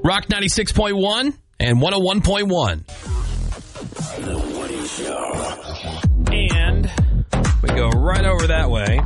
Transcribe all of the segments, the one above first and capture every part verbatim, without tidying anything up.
Rock ninety-six point one and one oh one point one. The Woody Show. And we go right over that way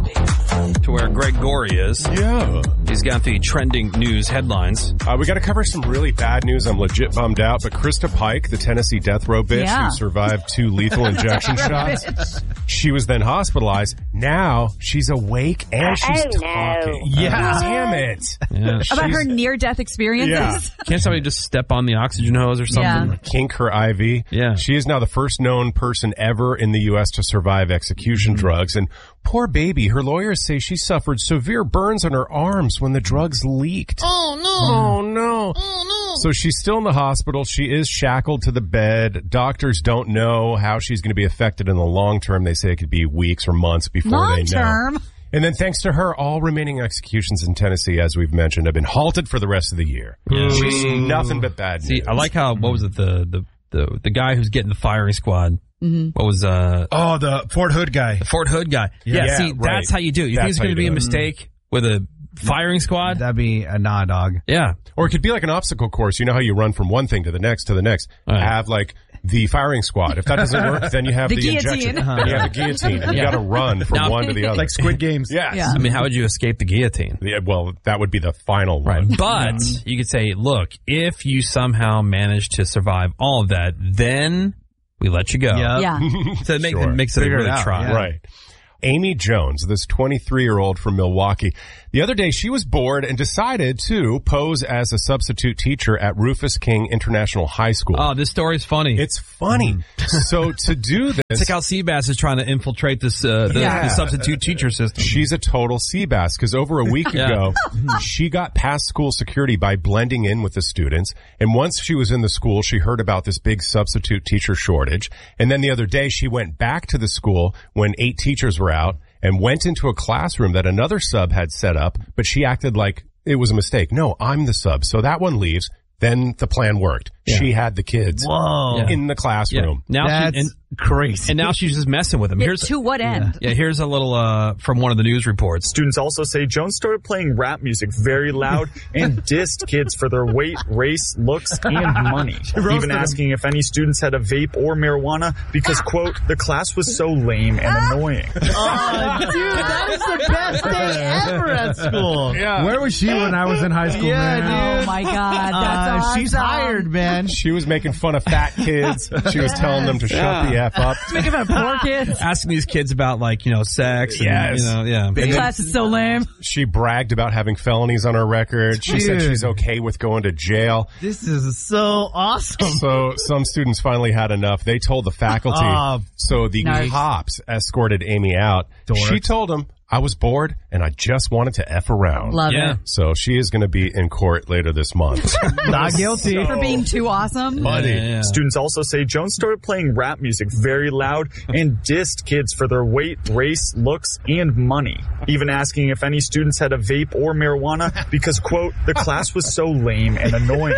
to where Greg Gorey is. Yeah. He's got the trending news headlines. Uh, we got to cover some really bad news. I'm legit bummed out. But Krista Pike, the Tennessee death row bitch Yeah. who survived two lethal injection shots, she was then hospitalized. Now she's awake and she's Oh, no. talking. Yeah. Damn it. Yeah. About her She's- near-death experiences. Yeah. Can't somebody just step on the oxygen hose or something? Yeah. Kink her I V. Yeah. She is now the first known person ever in the U S to survive execution Mm-hmm. drugs. And poor baby, her lawyers say she suffered severe burns on her arms when the drugs leaked. Oh, no. Oh, no. Oh, no. So she's still in the hospital. She is shackled to the bed. Doctors don't know how she's going to be affected in the long term. They say it could be weeks or months before Long they know. term. And then thanks to her, all remaining executions in Tennessee, as we've mentioned, have been halted for the rest of the year. Yeah. She's nothing but bad See, news. I like how, what was it, the, the, the, the guy who's getting the firing squad. Mm-hmm. What was, uh, Oh, the Fort Hood guy. the Fort Hood guy. Yeah, Yeah, see, right. that's how you do it. You That's think it's how going to you be a do it. mistake with a firing squad? That'd be a nah, dog. Yeah. Or it could be like an obstacle course. You know how you run from one thing to the next to the next. Right. Have like the firing squad. If that doesn't work, then you have The the, guillotine. injection. Then you have the guillotine. And Yeah. you got to run from Now- one to the other. Like Squid Games. yes. Yeah. I mean, how would you escape the guillotine? Yeah, well, that would be the final one. But you could say, look, if you somehow manage to survive all of that, then we let you go. Yep. Yeah. So it, make, Sure. it makes it a Figure it really out, try. yeah. Right. Amy Jones, this twenty-three-year-old from Milwaukee. The other day, she was bored and decided to pose as a substitute teacher at Rufus King International High School. Oh, this story's funny. It's funny. So to do It's this, like how Seabass is trying to infiltrate this uh, the, Yeah. the substitute teacher system. she's a total sea bass because over a week Yeah. ago, she got past school security by blending in with the students. And once she was in the school, she heard about this big substitute teacher shortage. And then the other day, she went back to the school when eight teachers were out and went into a classroom that another sub had set up, but she acted like it was a mistake. No, I'm the sub. So that one leaves. Then the plan worked. Yeah. She had the kids Whoa. in the Yeah. classroom. Now That's she, and, crazy. and now she's just messing with him. Yeah, Here's to what end? yeah, here's a little uh, from one of the news reports. Students also say Jones started playing rap music very loud and dissed kids for their weight, race, looks, and money. Even asking if any students had a vape or marijuana because, quote, the class was so lame and annoying. Oh, dude, that is the best day ever at school. Yeah. Where was she when I was in high school, Yeah, man? Oh my God, Uh, that's awesome. she's hired, man. She was making fun of fat kids. She was telling them to shut the F up. Making fun of poor kids. Asking these kids about like you know sex. And, Yes. you know, yeah. The class is so lame. She bragged about having felonies on her record. She said Dude. she's okay with going to jail. This is so awesome. So some students finally had enough. They told the faculty. Oh, so the nice. cops escorted Amy out. Dorks. She told them, I was bored and I just wanted to F around. Love Yeah. it. So she is going to be in court later this month. Not guilty. For being too awesome. Buddy. Yeah, yeah. Students also say Jones started playing rap music very loud and dissed kids for their weight, race, looks, and money. Even asking if any students had a vape or marijuana because, quote, the class was so lame and annoying.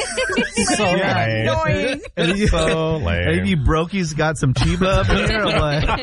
So lame. Annoying. So lame. Any brokies got some Chiba up here or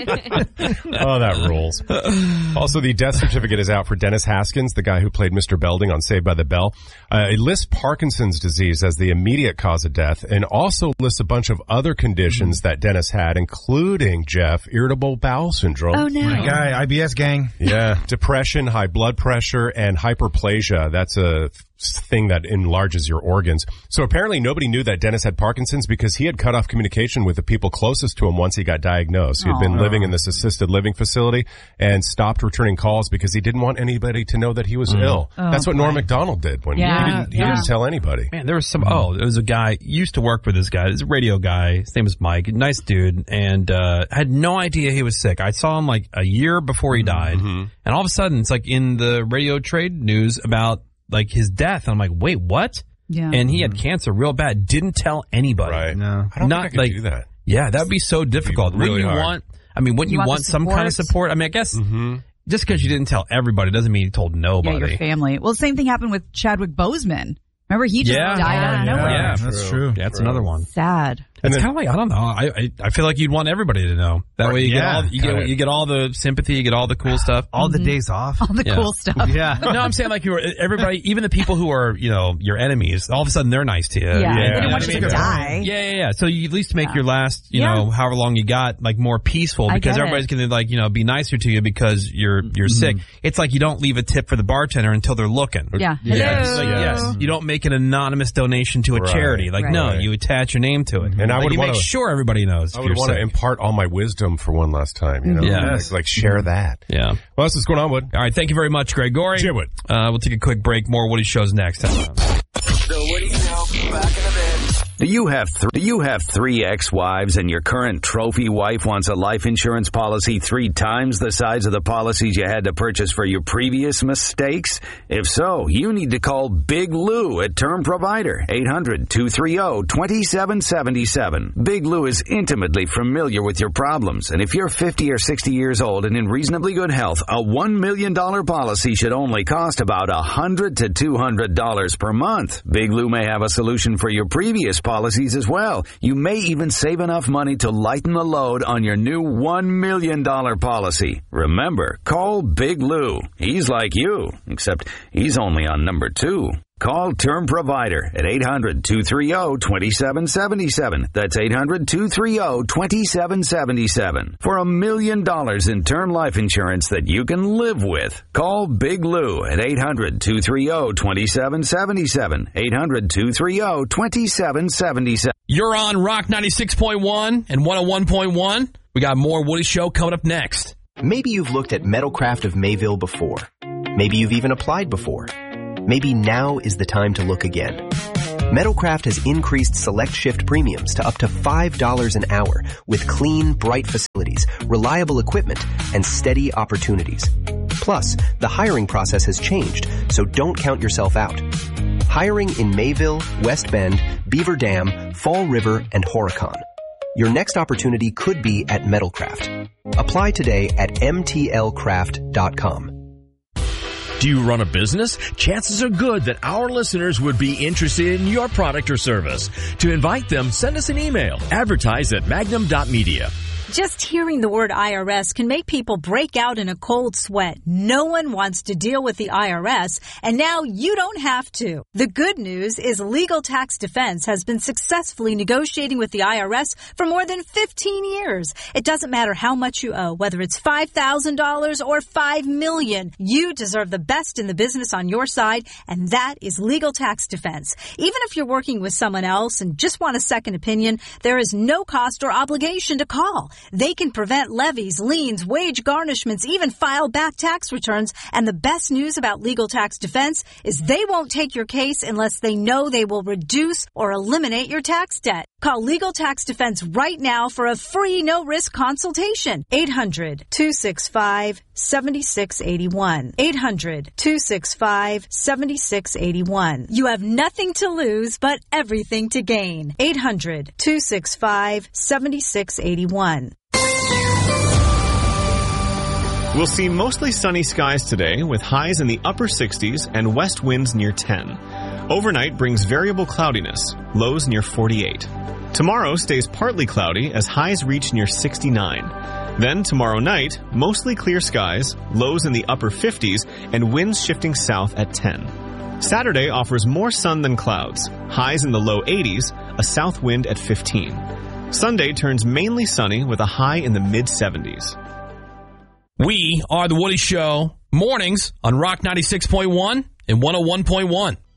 what? Oh, that rules. Also, the death certificate is out for Dennis Haskins, the guy who played Mister Belding on Saved by the Bell. Uh, it lists Parkinson's disease as the immediate cause of death and also lists a bunch of other conditions that Dennis had, including, Jeff, irritable bowel syndrome. Oh, no. My guy, I B S gang. Yeah. Depression, high blood pressure, and hyperplasia. That's a thing that enlarges your organs. So apparently nobody knew that Dennis had Parkinson's because he had cut off communication with the people closest to him once he got diagnosed. He had been Aw. living in this assisted living facility and stopped returning calls because he didn't want anybody to know that he was ill. That's what Norm Macdonald did when Yeah. he, didn't, he Yeah. didn't tell anybody. Man, there was some, oh, there was a guy, used to work with this guy. He's a radio guy. His name was Mike. Nice dude. And, uh, had no idea he was sick. I saw him like a year before he died. And all of a sudden it's like in the radio trade news about like his death. And I'm like, wait, what? Yeah. And he had cancer real bad. Didn't tell anybody. Right. No. I don't Not think I could like- do that. Yeah, that would be so difficult. really wouldn't you hard. want, I mean, wouldn't You you, want want, the some kind of support? support? I mean, I guess just because you didn't tell everybody doesn't mean you told Yeah, nobody. your family. Well, the same thing happened with Chadwick Boseman. Remember, he just Yeah. died out of Yeah, nowhere. Yeah, that's true. Yeah, that's another one. Sad. It's then- kind of like, I don't know. I, I I feel like you'd want everybody to know. That way you Yeah, get all you kinda. get you get all the sympathy, you get all the cool stuff. All the days off. All the Yeah. cool stuff. Yeah. No, I'm saying like you were everybody, even the people who are you know your enemies. All of a sudden they're nice to you. Yeah, Yeah. they Yeah, didn't want that's you a to good die. Yeah, yeah, yeah. So you at least make Yeah. your last, you Yeah. know, however long you got, like more peaceful I because get everybody's it. going to like, you know, be nicer to you because you're you're sick. It's like you don't leave a tip for the bartender until they're looking. Yeah. Yes, Hello. Like, yes. yes, you don't make an anonymous donation to a Right. charity. Like, Right. no, Right. you attach your name to it. And I like, would you wanna- make sure everybody knows. I if would you're want to sick. impart all my wisdom for one last time, you know? Yeah. Like, like share that. Yeah. Well, that's what's going on, Wood. All right. Thank you very much, Gregory. Jim Wood. Uh, we'll take a quick break. More Woody shows next. The Woody Show. Back in a bit. Do you have th- do you have three ex-wives and your current trophy wife wants a life insurance policy three times the size of the policies you had to purchase for your previous mistakes? If so, you need to call Big Lou at Term Provider, eight hundred, two three zero, two seven seven seven. Big Lou is intimately familiar with your problems, and if you're fifty or sixty years old and in reasonably good health, a one million dollars policy should only cost about one hundred to two hundred dollars per month. Big Lou may have a solution for your previous policies as well. You may even save enough money to lighten the load on your new one million dollars policy. Remember, call Big Lou. He's like you, except he's only on number two. Call Term Provider at eight hundred, two three zero, two seven seven seven. That's eight hundred, two three zero, two seven seven seven. For a million dollars in term life insurance that you can live with. Call Big Lou at eight hundred, two three zero, two seven seven seven. eight hundred, two three zero, two seven seven seven. You're on Rock ninety-six point one and one oh one point one. We got more Woody Show coming up next. Maybe you've looked at Metalcraft of Mayville before. Maybe you've even applied before. Maybe now is the time to look again. Metalcraft has increased select shift premiums to up to five dollars an hour with clean, bright facilities, reliable equipment, and steady opportunities. Plus, the hiring process has changed, so don't count yourself out. Hiring in Mayville, West Bend, Beaver Dam, Fall River, and Horicon. Your next opportunity could be at Metalcraft. Apply today at m t l craft dot com. Do you run a business? Chances are good that our listeners would be interested in your product or service. To invite them, send us an email. Advertise at magnum dot media. Just hearing the word I R S can make people break out in a cold sweat. No one wants to deal with the I R S, and now you don't have to. The good news is Legal Tax Defense has been successfully negotiating with the I R S for more than fifteen years. It doesn't matter how much you owe, whether it's five thousand dollars or five million dollars. You deserve the best in the business on your side, and that is Legal Tax Defense. Even if you're working with someone else and just want a second opinion, there is no cost or obligation to call. They can prevent levies, liens, wage garnishments, even file back tax returns. And the best news about Legal Tax Defense is they won't take your case unless they know they will reduce or eliminate your tax debt. Call Legal Tax Defense right now for a free no-risk consultation. eight hundred, two six five, seven six eight one. eight hundred, two six five, seven six eight one. You have nothing to lose but everything to gain. eight hundred, two six five, seven six eight one. We'll see mostly sunny skies today with highs in the upper sixties and west winds near ten. Overnight brings variable cloudiness, lows near forty-eight. Tomorrow stays partly cloudy as highs reach near sixty-nine. Then tomorrow night, mostly clear skies, lows in the upper fifties, and winds shifting south at ten. Saturday offers more sun than clouds, highs in the low eighties, a south wind at fifteen. Sunday turns mainly sunny with a high in the mid-seventies. We are The Woody Show, mornings on Rock ninety-six point one and one oh one point one.